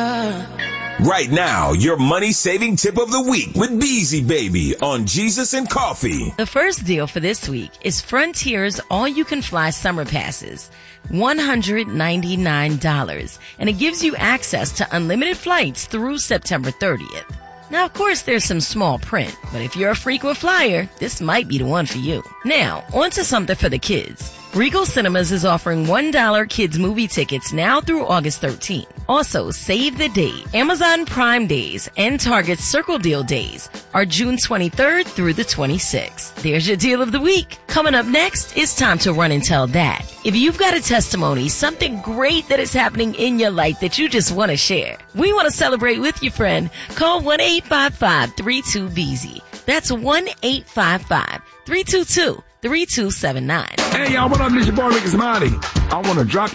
Right now, your money-saving tip of the week with Beezy Baby on Jesus and Coffee. The first deal for this week is Frontier's all-you-can-fly summer passes. $199. And it gives you access to unlimited flights through September 30th. Now, of course, there's some small print, but if you're a frequent flyer, this might be the one for you. Now, on to something for the kids. Regal Cinemas is offering $1 kids movie tickets now through August 13th. Also, save the date. Amazon Prime Days and Target's Circle Deal Days are June 23rd through the 26th. There's your deal of the week. Coming up next, it's time to run and tell that. If you've got a testimony, something great that is happening in your life that you just want to share, we want to celebrate with you, friend. Call 1-855-32-BEEZY. That's 1-855-322-3279. Hey, y'all, what up? This your boy Ricky Smiley. I want to drop